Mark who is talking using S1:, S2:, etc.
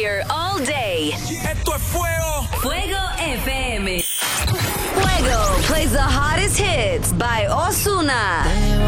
S1: fire all day.
S2: Esto es Fuego.
S1: Fuego FM. Fuego plays the hottest hits by Ozuna.